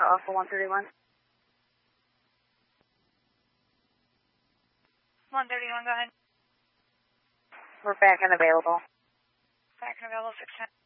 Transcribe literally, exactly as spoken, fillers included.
Alpha one thirty-one. one thirty-one, go ahead. We're back and available. Back and available, six ten.